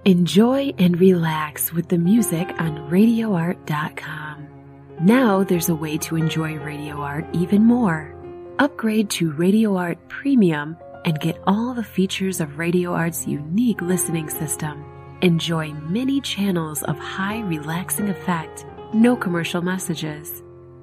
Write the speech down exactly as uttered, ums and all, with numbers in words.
Enjoy and relax with the music on radio art dot com. Now there's a way to enjoy Radio Art even more. Upgrade to Radio Art Premium and get all the features of Radio Art's unique listening system. Enjoy many channels of high relaxing effect, no commercial messages.